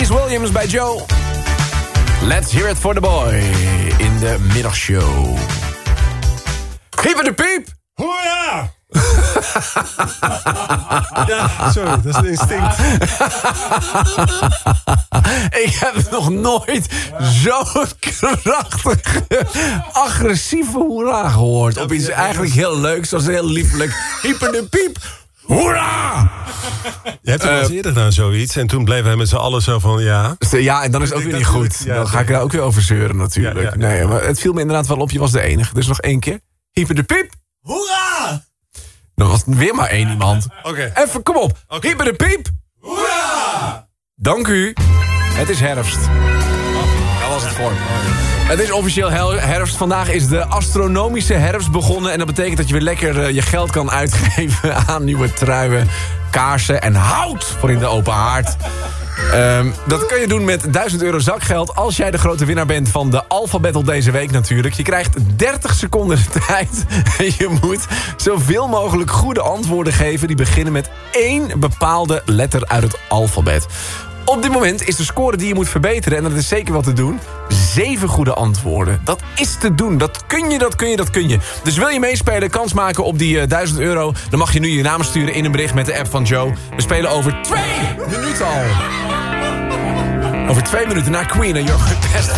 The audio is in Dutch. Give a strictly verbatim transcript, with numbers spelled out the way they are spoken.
Rhys Williams bij Joe. Let's hear it for the boy in de middagshow. Hieper de piep! Hoera! Ja, sorry, dat is een instinct. Ik heb nog nooit zo'n krachtige, agressieve hoera gehoord. Op iets eigenlijk heel leuks, zoals heel liefelijk. Hieper de piep! Hoera! Je hebt het wel eens Uh, eerder gedaan, zoiets. En toen bleven wij met z'n allen zo van, ja. Ja, en dan is het ook weer niet goed. Ja, Dan ga ik daar ook weer over zeuren natuurlijk. Ja, ja, ja. Nee, maar het viel me inderdaad wel op, je was de enige. Dus nog één keer. Hieper de piep! Hoera! Dan was het weer maar één iemand. Oké. Okay. Even, kom op. Okay. Hieper de piep! Hoera! Dank u. Het is herfst. Dat was het voor. Het is officieel herfst. Vandaag is de astronomische herfst begonnen. En dat betekent dat je weer lekker uh, je geld kan uitgeven aan nieuwe truien, kaarsen en hout voor in de open haard. Um, dat kun je doen met duizend euro zakgeld als jij de grote winnaar bent van de Alpha Battle deze week natuurlijk. Je krijgt dertig seconden de tijd en je moet zoveel mogelijk goede antwoorden geven die beginnen met één bepaalde letter uit het alfabet. Op dit moment is de score die je moet verbeteren, en dat is zeker wat te doen, zeven goede antwoorden. Dat is te doen. Dat kun je, dat kun je, dat kun je. Dus wil je meespelen, kans maken op die uh, duizend euro... dan mag je nu je naam sturen in een bericht met de app van Joe. We spelen over twee minuten al. Over twee minuten naar Queen en Your Best